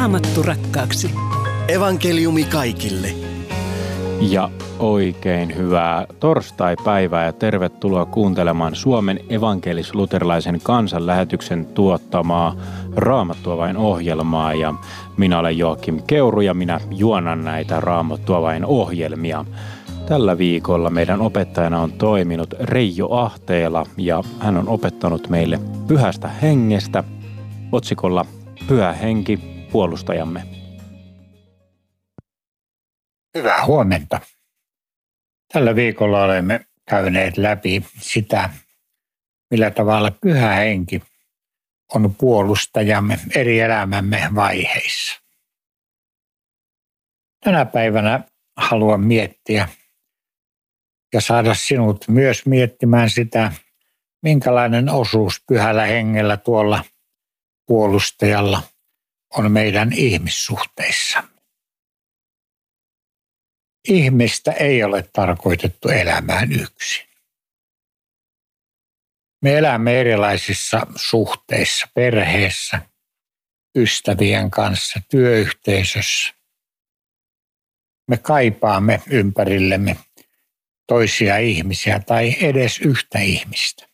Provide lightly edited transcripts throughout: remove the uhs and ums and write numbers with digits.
Raamattu rakkaaksi. Evankeliumi kaikille. Ja oikein hyvää torstai-päivää ja tervetuloa kuuntelemaan Suomen evankelis-luterilaisen kansanlähetyksen tuottamaa Raamattua vain -ohjelmaa. Ja minä olen Joakim Keuru ja minä juonan näitä Raamattua vain -ohjelmia. Tällä viikolla meidän opettajana on toiminut Reijo Ahteela ja hän on opettanut meille Pyhästä hengestä otsikolla Pyhä henki, puolustajamme. Hyvää huomenta. Tällä viikolla olemme käyneet läpi sitä, millä tavalla Pyhä henki on puolustajamme eri elämämme vaiheissa. Tänä päivänä haluan miettiä ja saada sinut myös miettimään sitä, minkälainen osuus Pyhällä hengellä tuolla puolustajalla on meidän ihmissuhteissa. Ihmistä ei ole tarkoitettu elämään yksin. Me elämme erilaisissa suhteissa, perheessä, ystävien kanssa, työyhteisössä. Me kaipaamme ympärillemme toisia ihmisiä tai edes yhtä ihmistä.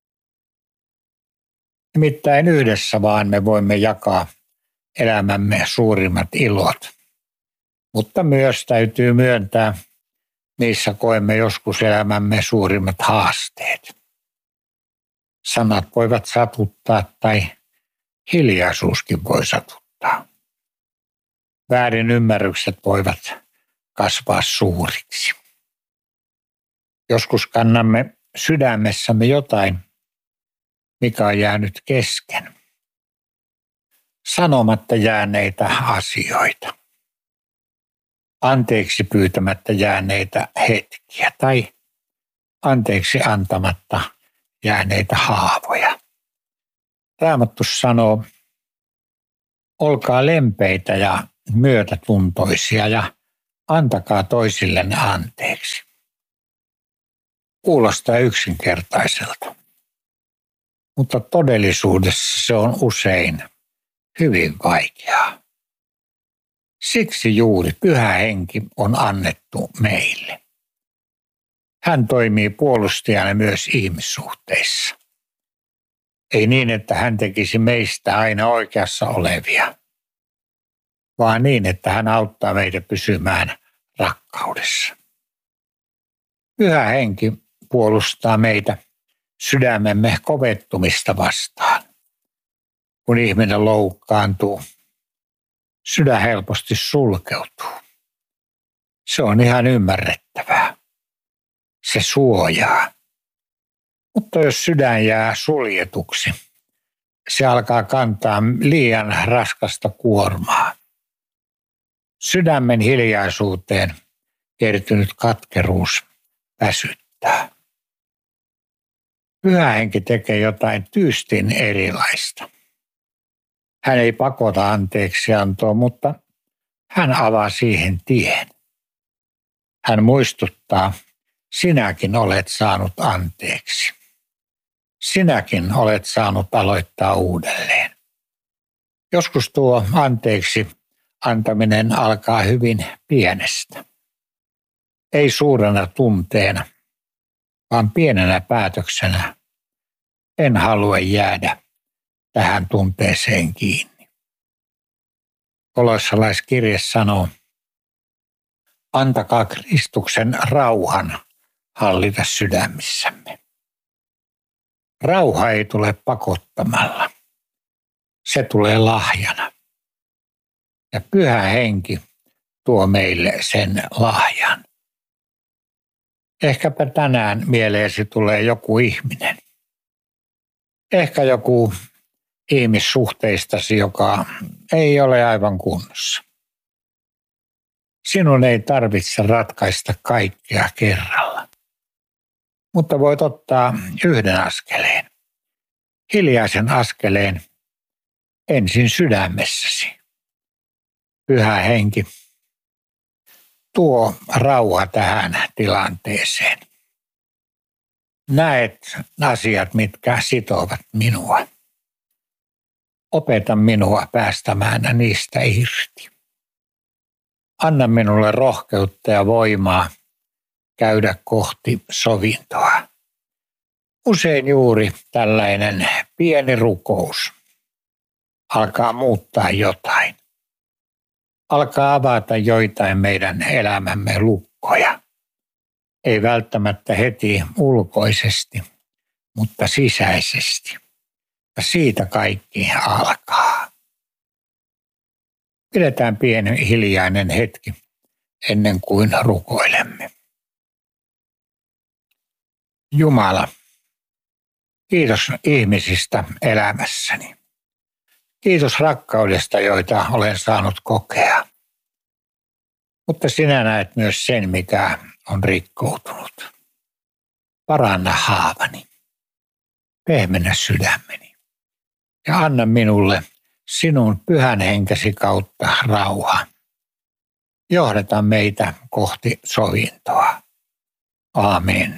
Nimittäin yhdessä vaan me voimme jakaa elämämme suurimmat ilot. Mutta myös täytyy myöntää, niissä koemme joskus elämämme suurimmat haasteet. Sanat voivat satuttaa tai hiljaisuuskin voi satuttaa. Väärin ymmärrykset voivat kasvaa suuriksi. Joskus kannamme sydämessämme jotain, mikä on jäänyt kesken. Sanomatta jääneitä asioita. Anteeksi pyytämättä jääneitä hetkiä tai anteeksi antamatta jääneitä haavoja. Raamattu sanoo, olkaa lempeitä ja myötätuntoisia ja antakaa toisillenne anteeksi. Kuulostaa yksinkertaiselta, mutta todellisuudessa se on usein hyvin vaikeaa. Siksi juuri Pyhä henki on annettu meille. Hän toimii puolustajana myös ihmissuhteissa. Ei niin, että hän tekisi meistä aina oikeassa olevia, vaan niin, että hän auttaa meitä pysymään rakkaudessa. Pyhä henki puolustaa meitä sydämemme kovettumista vastaan. Kun ihminen loukkaantuu, sydän helposti sulkeutuu. Se on ihan ymmärrettävää. Se suojaa. Mutta jos sydän jää suljetuksi, se alkaa kantaa liian raskasta kuormaa. Sydämen hiljaisuuteen kertynyt katkeruus väsyttää. Pyhä henki tekee jotain tyystin erilaista. Hän ei pakota anteeksiantoa, mutta hän avaa siihen tien. Hän muistuttaa, sinäkin olet saanut anteeksi. Sinäkin olet saanut aloittaa uudelleen. Joskus tuo anteeksi antaminen alkaa hyvin pienestä. Ei suurena tunteena, vaan pienenä päätöksenä. En halua jäädä tähän tunteeseen kiinni. Kolossalaiskirje sanoo, antakaa Kristuksen rauhan hallita sydämissämme. Rauha ei tule pakottamalla. Se tulee lahjana. Ja Pyhä henki tuo meille sen lahjan. Ehkäpä tänään mieleesi tulee joku ihminen. Ehkä joku ihmissuhteistasi, joka ei ole aivan kunnossa. Sinun ei tarvitse ratkaista kaikkea kerralla, mutta voit ottaa yhden askeleen, hiljaisen askeleen ensin sydämessäsi. Pyhä henki tuo rauha tähän tilanteeseen. Näet asiat, mitkä sitovat minua. Opeta minua päästämään niistä irti. Anna minulle rohkeutta ja voimaa käydä kohti sovintoa. Usein juuri tällainen pieni rukous alkaa muuttaa jotain. Alkaa avata joitain meidän elämämme lukkoja. Ei välttämättä heti ulkoisesti, mutta sisäisesti. Ja siitä kaikki alkaa. Pidetään pieni hiljainen hetki ennen kuin rukoilemme. Jumala, kiitos ihmisistä elämässäni. Kiitos rakkaudesta, joita olen saanut kokea. Mutta sinä näet myös sen, mikä on rikkoutunut. Paranna haavani. Pehmennä sydämeni. Ja anna minulle sinun pyhän henkesi kautta rauha. Johdeta meitä kohti sovintoa. Aamen.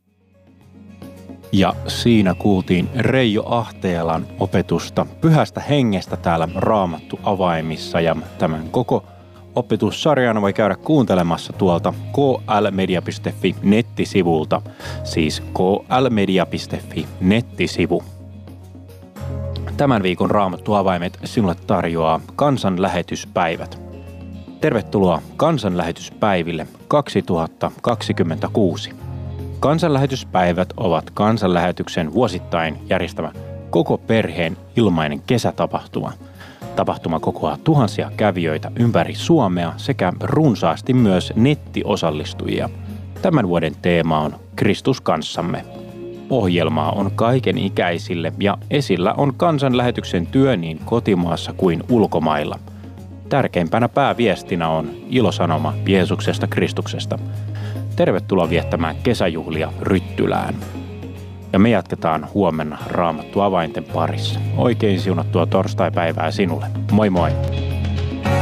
Ja siinä kuultiin Reijo Ahteelan opetusta pyhästä hengestä täällä Raamattu avaimissa. Ja tämän koko opetussarjan voi käydä kuuntelemassa tuolta klmedia.fi nettisivulta. Siis klmedia.fi nettisivu. Tämän viikon Raamattu avaimet sinulle tarjoaa kansanlähetyspäivät. Tervetuloa kansanlähetyspäiville 2026. Kansanlähetyspäivät ovat kansanlähetyksen vuosittain järjestämä koko perheen ilmainen kesätapahtuma. Tapahtuma kokoaa tuhansia kävijöitä ympäri Suomea sekä runsaasti myös nettiosallistujia. Tämän vuoden teema on Kristus kanssamme. Ohjelmaa on kaiken ikäisille ja esillä on kansanlähetyksen työ niin kotimaassa kuin ulkomailla. Tärkeimpänä pääviestinä on ilosanoma Jeesuksesta Kristuksesta. Tervetuloa viettämään kesäjuhlia Ryttylään. Ja me jatketaan huomenna Raamattu avainten parissa. Oikein siunattua torstaipäivää sinulle. Moi moi!